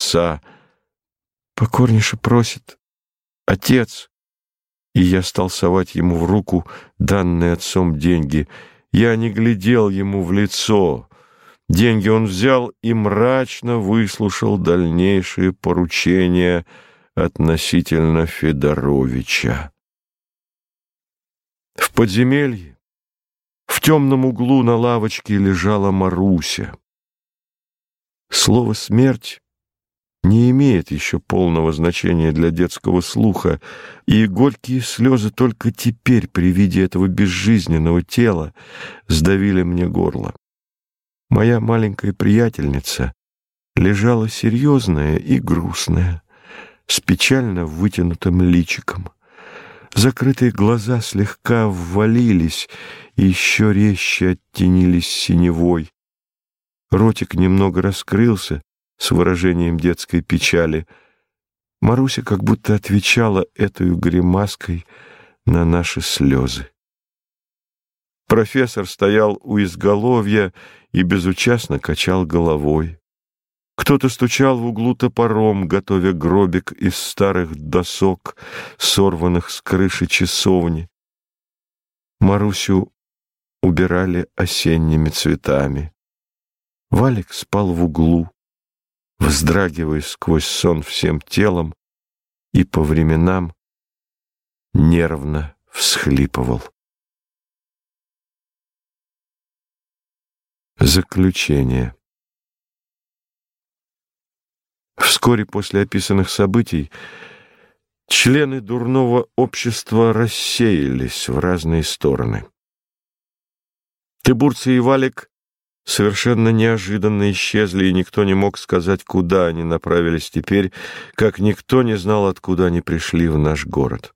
отца. Покорнейше просит отец. И я стал совать ему в руку данные отцом деньги. Я не глядел ему в лицо. Деньги он взял и мрачно выслушал дальнейшие поручения относительно Федоровича. В подземелье, в темном углу на лавочке лежала Маруся. Слово «смерть» не имеет еще полного значения для детского слуха, и горькие слезы только теперь при виде этого безжизненного тела сдавили мне горло. Моя маленькая приятельница лежала серьезная и грустная, с печально вытянутым личиком. Закрытые глаза слегка ввалились и еще резче оттенились синевой. Ротик немного раскрылся с выражением детской печали. Маруся как будто отвечала этой гримаской на наши слезы. Профессор стоял у изголовья и безучастно качал головой. Кто-то стучал в углу топором, готовя гробик из старых досок, сорванных с крыши часовни. Марусю убирали осенними цветами. Валик спал в углу, вздрагивая сквозь сон всем телом, и по временам нервно всхлипывал. Заключение. Вскоре после описанных событий члены дурного общества рассеялись в разные стороны. Тыбурцы и Валик совершенно неожиданно исчезли, и никто не мог сказать, куда они направились теперь, как никто не знал, откуда они пришли в наш город.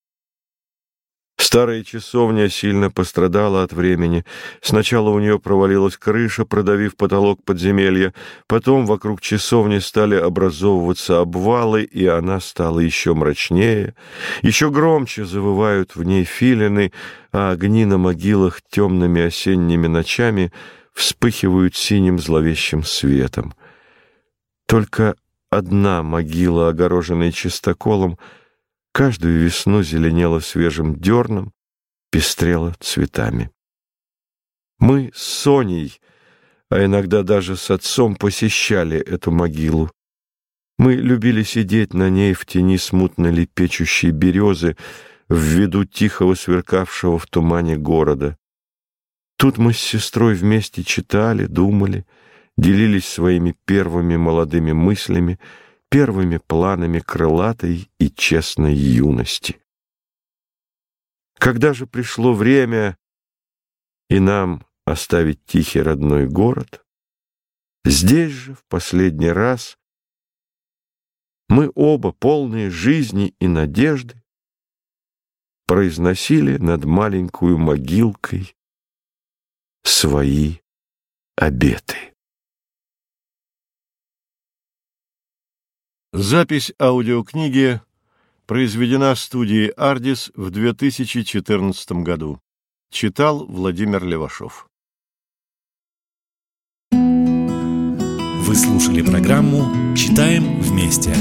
Старая часовня сильно пострадала от времени. Сначала у нее провалилась крыша, продавив потолок подземелья. Потом вокруг часовни стали образовываться обвалы, и она стала еще мрачнее. Еще громче завывают в ней филины, а огни на могилах темными осенними ночами вспыхивают синим зловещим светом. Только одна могила, огороженная чистоколом, каждую весну зеленела свежим дерном, пестрела цветами. Мы с Соней, а иногда даже с отцом, посещали эту могилу. Мы любили сидеть на ней в тени смутно лепечущей березы в виду тихого сверкавшего в тумане города. Тут мы с сестрой вместе читали, думали, делились своими первыми молодыми мыслями, первыми планами крылатой и честной юности. Когда же пришло время и нам оставить тихий родной город, здесь же в последний раз мы оба, полные жизни и надежды, произносили над маленькую могилкой свои обеты. Запись аудиокниги произведена студией «Ардис» в 2014 году. Читал Владимир Левашов. Вы слушали программу «Читаем вместе».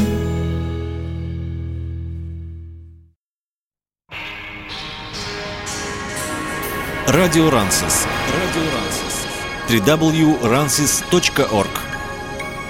Радио Рансис. www.ransis.org